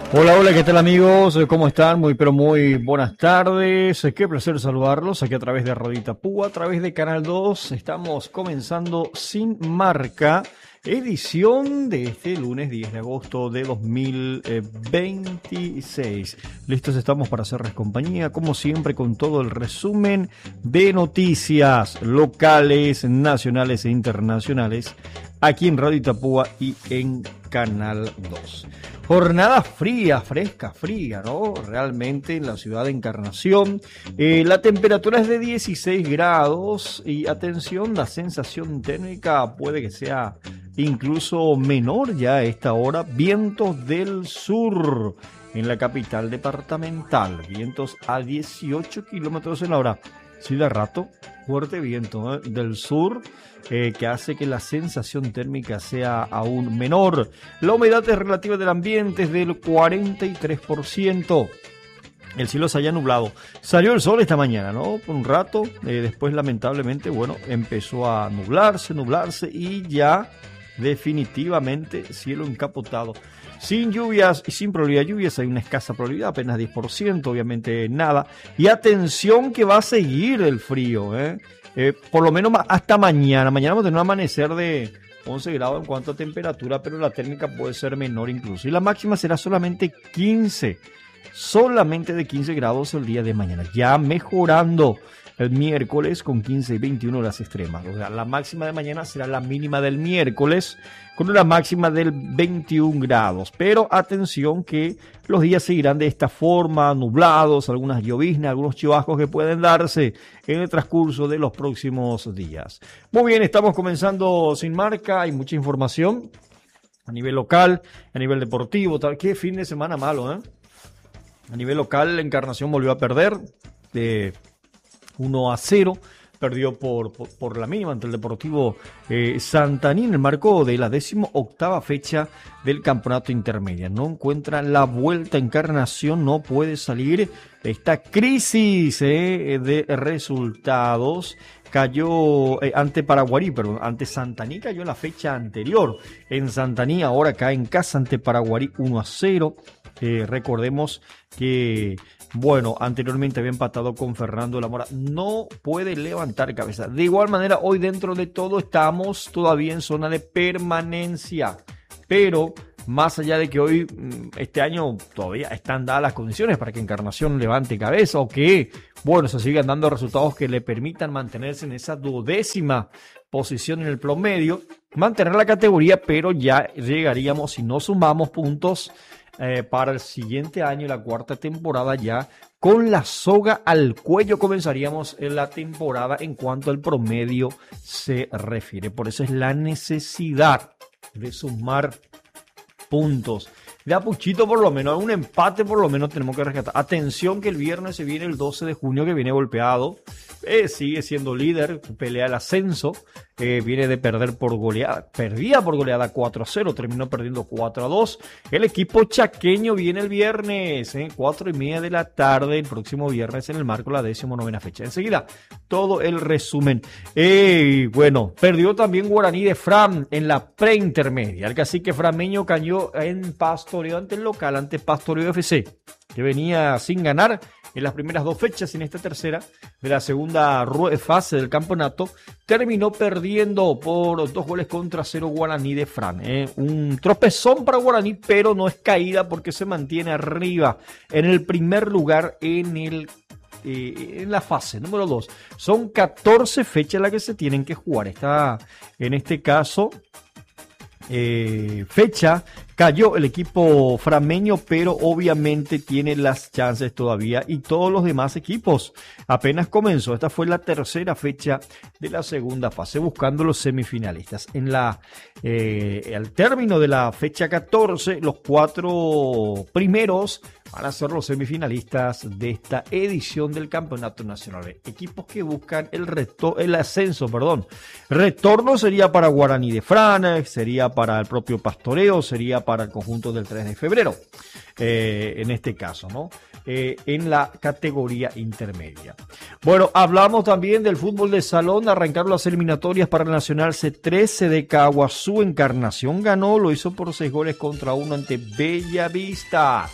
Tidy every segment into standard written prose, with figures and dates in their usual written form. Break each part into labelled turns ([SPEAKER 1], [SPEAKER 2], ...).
[SPEAKER 1] Hola, hola, ¿qué tal amigos? ¿Cómo están? Muy, pero muy buenas tardes. Qué placer saludarlos aquí a través de Radita Púa, a través de Canal 2. Estamos comenzando Sin Marca, edición de este lunes 10 de agosto de 2026. Listos estamos para hacerles compañía, como siempre, con todo el resumen de noticias locales, nacionales e internacionales, aquí en Radio Itapúa y en Canal 2. Jornada fría, fresca, fría, ¿no? Realmente en la ciudad de Encarnación. La temperatura es de 16 grados y atención, la sensación térmica puede que sea incluso menor ya a esta hora. Vientos del sur en la capital departamental, vientos a 18 kilómetros en la hora. Sí, de rato, fuerte viento del sur que hace que la sensación térmica sea aún menor. La humedad relativa del ambiente es del 43%. El cielo se haya nublado. Salió el sol esta mañana, ¿no? Por un rato. Después, lamentablemente, bueno, empezó a nublarse y ya definitivamente cielo encapotado. Sin lluvias y sin probabilidad de lluvias, hay una escasa probabilidad, apenas 10%, obviamente nada. Y atención que va a seguir el frío, por lo menos hasta mañana. Mañana vamos a tener un amanecer de 11 grados en cuanto a temperatura, pero la térmica puede ser menor incluso. Y la máxima será solamente de 15 grados el día de mañana. Ya mejorando el miércoles con 15 y 21 las extremas. O sea, la máxima de mañana será la mínima del miércoles con una máxima del 21 grados. Pero atención que los días seguirán de esta forma, nublados, algunas lloviznas, algunos chubascos que pueden darse en el transcurso de los próximos días. Muy bien, estamos comenzando Sin Marca, hay mucha información a nivel local, a nivel deportivo. Qué fin de semana malo, ¿eh? A nivel local, la Encarnación volvió a perder de 1-0. Perdió por la mínima ante el Deportivo Santaní en el marco de la 18ª fecha del campeonato intermedia. No encuentra la vuelta. Encarnación, no puede salir de esta crisis de resultados. Cayó ante Paraguarí, perdón, ante Santaní cayó la fecha anterior. En Santaní ahora cae en casa ante Paraguarí 1-0. Recordemos que, bueno, anteriormente había empatado con Fernando de la Mora. No puede levantar cabeza. De igual manera, hoy dentro de todo estamos todavía en zona de permanencia. Pero más allá de que hoy, este año, todavía están dadas las condiciones para que Encarnación levante cabeza o que, bueno, se sigan dando resultados que le permitan mantenerse en esa 12ª posición en el promedio, mantener la categoría, pero ya llegaríamos, si no sumamos puntos, para el siguiente año, la 4ª temporada, ya con la soga al cuello comenzaríamos en la temporada en cuanto al promedio se refiere. Por eso es la necesidad de sumar puntos. De a puchito por lo menos, un empate por lo menos tenemos que rescatar. Atención que el viernes se viene el 12 de junio que viene golpeado. Sigue siendo líder, pelea el ascenso, viene de perder por goleada, perdía por goleada 4-0, terminó perdiendo 4-2. El equipo chaqueño viene el viernes, 4:30 de la tarde, el próximo viernes en el marco de la 19ª fecha. Enseguida, todo el resumen. Bueno, perdió también Guaraní de Fram en la preintermedia. El cacique frameño cayó en Pastoreo ante el local, ante Pastoreo FC, que venía sin ganar en las primeras 2 fechas. En esta tercera de la segunda fase del campeonato terminó perdiendo por 2-0 Guaraní de Fran. Un tropezón para Guaraní, pero no es caída porque se mantiene arriba en el primer lugar en la fase número 2. Son 14 fechas las que se tienen que jugar. En este caso, fecha cayó el equipo frameño, pero obviamente tiene las chances todavía y todos los demás equipos. Apenas comenzó, esta fue la tercera fecha de la segunda fase, buscando los semifinalistas. Al término de la fecha 14, los 4 primeros van a ser los semifinalistas de esta edición del Campeonato Nacional. Equipos que buscan el ascenso. Retorno sería para Guaraní de Fran, sería para el propio Pastoreo, sería para el conjunto del 3 de febrero, en este caso, ¿no? En la categoría intermedia. Bueno, hablamos también del fútbol de salón. Arrancaron las eliminatorias para el Nacional C13 de Caguazú. Encarnación ganó, lo hizo por 6-1 ante Bellavista.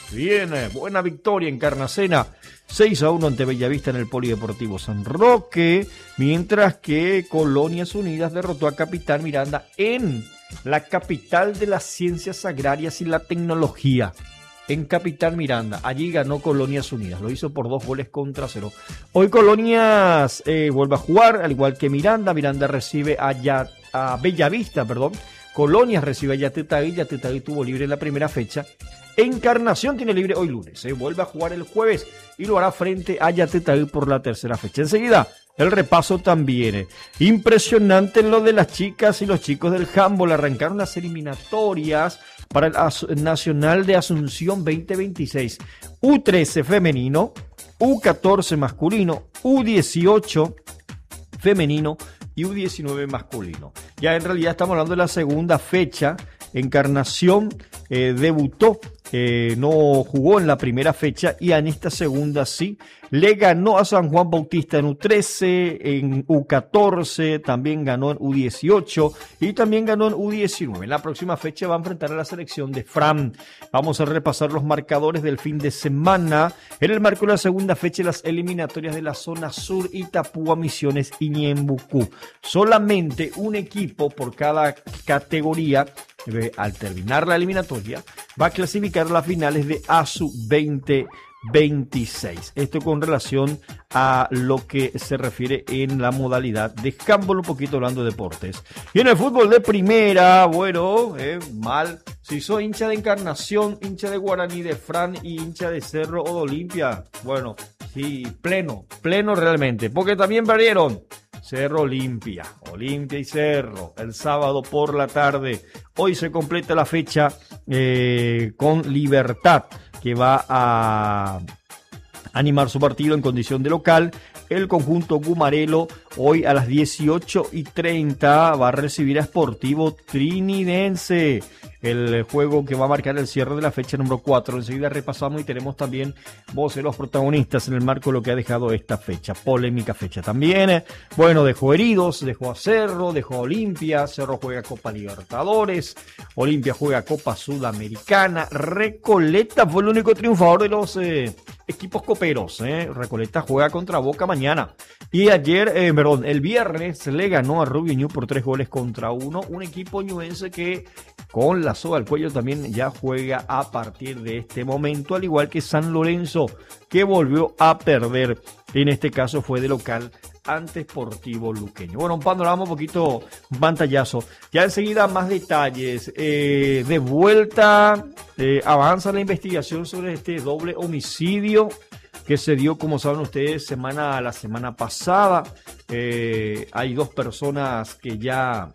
[SPEAKER 1] Bien, buena victoria en Carnacena. 6-1 ante Bellavista en el Polideportivo San Roque. Mientras que Colonias Unidas derrotó a Capitán Miranda en la capital de las ciencias agrarias y la tecnología. En Capitán Miranda, allí ganó Colonias Unidas, lo hizo por 2-0. Hoy Colonias vuelve a jugar, al igual que Miranda. Miranda recibe a Bellavista, Colonias recibe a Yatetagui. Yatetagui tuvo libre en la primera fecha. Encarnación tiene libre hoy lunes, vuelve a jugar el jueves y lo hará frente a Yatetagui por la tercera fecha. Enseguida, el repaso también. Impresionante lo de las chicas y los chicos del handball. Arrancaron las eliminatorias para el Nacional de Asunción 2026. U13 femenino, U14 masculino, U18 femenino y U19 masculino. Ya en realidad estamos hablando de la segunda fecha. Encarnación debutó, no jugó en la primera fecha y en esta segunda sí. Le ganó a San Juan Bautista en U13, en U14, también ganó en U18 y también ganó en U19. En la próxima fecha va a enfrentar a la selección de Fran. Vamos a repasar los marcadores del fin de semana. En el marco de la segunda fecha, las eliminatorias de la zona sur, Itapúa, Misiones y Ñembucú. Solamente un equipo por cada categoría. Al terminar la eliminatoria, va a clasificar a las finales de ASU 2026. Esto con relación a lo que se refiere en la modalidad de handball, un poquito hablando de deportes. Y en el fútbol de primera, bueno, mal. Si soy hincha de Encarnación, hincha de Guaraní, de Fran y hincha de Cerro o de Olimpia, bueno, sí, pleno realmente, porque también perdieron Cerro Olimpia y Cerro, el sábado por la tarde. Hoy se completa la fecha con Libertad, que va a animar su partido en condición de local. El conjunto Gumarelo hoy a las 18:30 va a recibir a Sportivo Trinidense. El juego que va a marcar el cierre de la fecha número 4. Enseguida repasamos y tenemos también voces de los protagonistas en el marco de lo que ha dejado esta fecha. Polémica fecha también. Bueno, dejó heridos, dejó a Cerro, dejó a Olimpia. Cerro juega Copa Libertadores. Olimpia juega Copa Sudamericana. Recoleta fue el único triunfador de los equipos coperos. Recoleta juega contra Boca mañana. Y el viernes le ganó a Rubio Ñu por 3-1. Un equipo ñuense que con la soga al cuello también ya juega a partir de este momento, al igual que San Lorenzo, que volvió a perder. En este caso fue de local ante Sportivo Luqueño. Bueno, un panorama un poquito, un pantallazo. Ya enseguida más detalles. De vuelta, avanza la investigación sobre este doble homicidio que se dio, como saben ustedes, la semana pasada. Hay dos personas que ya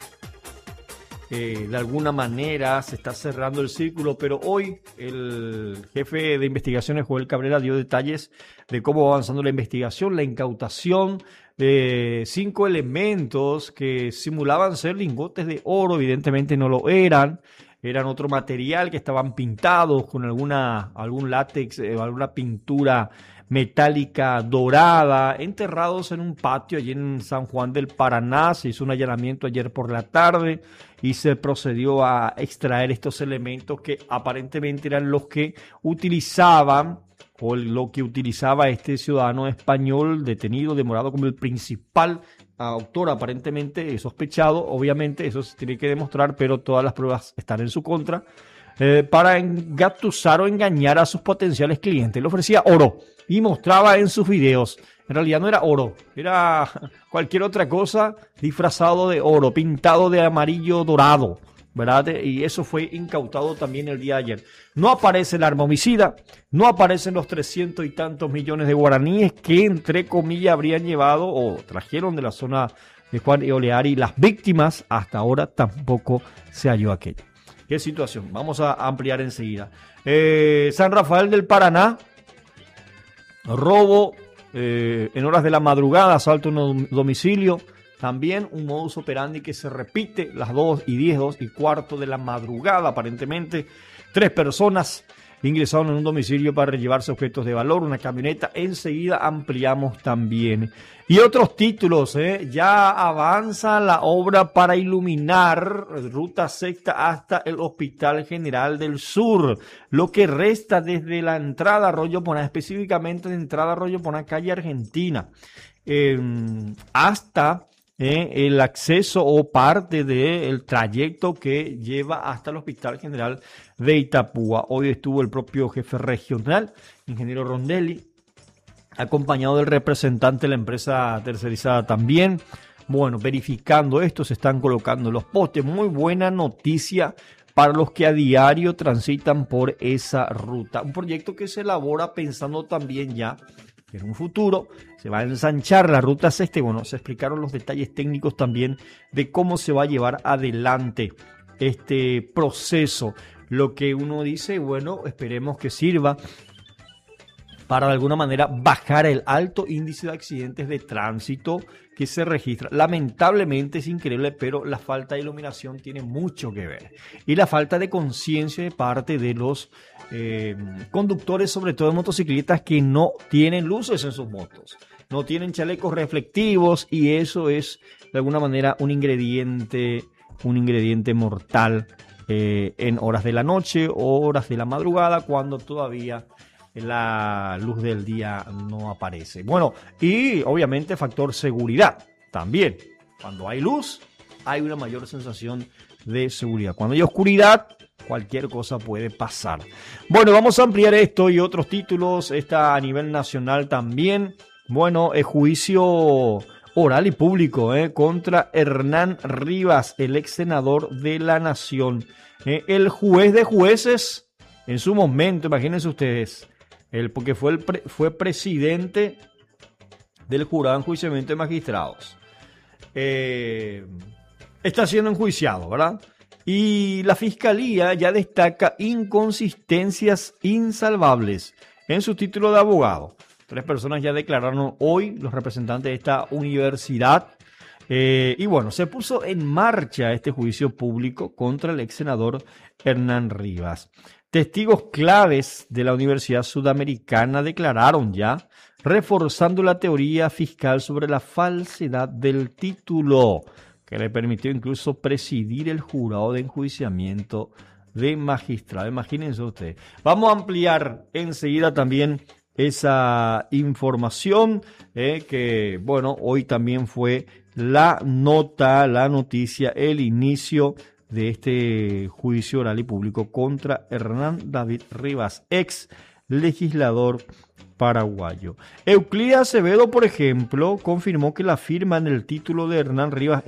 [SPEAKER 1] de alguna manera se está cerrando el círculo, pero hoy el jefe de investigaciones, Joel Cabrera, dio detalles de cómo va avanzando la investigación, la incautación de 5 elementos que simulaban ser lingotes de oro. Evidentemente no lo eran otro material que estaban pintados con algún látex, alguna pintura metálica dorada, enterrados en un patio allí en San Juan del Paraná. Se hizo un allanamiento ayer por la tarde y se procedió a extraer estos elementos que aparentemente eran los que utilizaban o lo que utilizaba este ciudadano español detenido, demorado como el principal autor aparentemente sospechado. Obviamente eso se tiene que demostrar, pero todas las pruebas están en su contra, para engatusar o engañar a sus potenciales clientes. Le ofrecía oro y mostraba en sus videos. En realidad no era oro, era cualquier otra cosa disfrazado de oro, pintado de amarillo dorado, ¿verdad? Y eso fue incautado también el día de ayer. No aparece el arma homicida, no aparecen los 300 y tantos millones de guaraníes que, entre comillas, habrían llevado o trajeron de la zona de Juan y Oleari. Las víctimas, hasta ahora tampoco se halló aquello. ¿Qué situación? Vamos a ampliar enseguida. San Rafael del Paraná, robo en horas de la madrugada, asalto en un domicilio. También un modus operandi que se repite las 2:10, 2:15 de la madrugada, aparentemente. 3 personas ingresaron en un domicilio para llevarse objetos de valor, una camioneta. Enseguida ampliamos también. Y otros títulos, ya avanza la obra para iluminar Ruta Sexta hasta el Hospital General del Sur. Lo que resta desde la entrada a Arroyo Poná, específicamente de entrada a Arroyo Poná, calle Argentina, hasta el acceso o parte del trayecto que lleva hasta el Hospital General de Itapúa. Hoy estuvo el propio jefe regional, ingeniero Rondelli, acompañado del representante de la empresa tercerizada también. Bueno, verificando esto, se están colocando los postes. Muy buena noticia para los que a diario transitan por esa ruta. Un proyecto que se elabora pensando también ya en un futuro se va a ensanchar la ruta sexta. Bueno, se explicaron los detalles técnicos también de cómo se va a llevar adelante este proceso. Lo que uno dice, bueno, esperemos que sirva para de alguna manera bajar el alto índice de accidentes de tránsito que se registra. Lamentablemente es increíble, pero la falta de iluminación tiene mucho que ver. Y la falta de conciencia de parte de los conductores, sobre todo de motocicletas, que no tienen luces en sus motos. No tienen chalecos reflectivos y eso es de alguna manera un ingrediente mortal en horas de la noche o horas de la madrugada, cuando todavía la luz del día no aparece. Bueno, y obviamente factor seguridad también. Cuando hay luz, hay una mayor sensación de seguridad. Cuando hay oscuridad, cualquier cosa puede pasar. Bueno, vamos a ampliar esto y otros títulos. Está a nivel nacional también. Bueno, el juicio oral y público contra Hernán Rivas, el ex senador de la Nación. El juez de jueces, en su momento, imagínense ustedes, porque fue presidente del jurado de enjuiciamiento de magistrados. Está siendo enjuiciado, ¿verdad? Y la fiscalía ya destaca inconsistencias insalvables en su título de abogado. 3 personas ya declararon hoy, los representantes de esta universidad. Y bueno, se puso en marcha este juicio público contra el ex senador Hernán Rivas. Testigos claves de la Universidad Sudamericana declararon ya, reforzando la teoría fiscal sobre la falsedad del título, que le permitió incluso presidir el jurado de enjuiciamiento de magistrado. Imagínense ustedes. Vamos a ampliar enseguida también esa información, que bueno, hoy también fue la noticia, el inicio de este juicio oral y público contra Hernán David Rivas, ex legislador paraguayo. Euclida Acevedo, por ejemplo, confirmó que la firma en el título de Hernán Rivas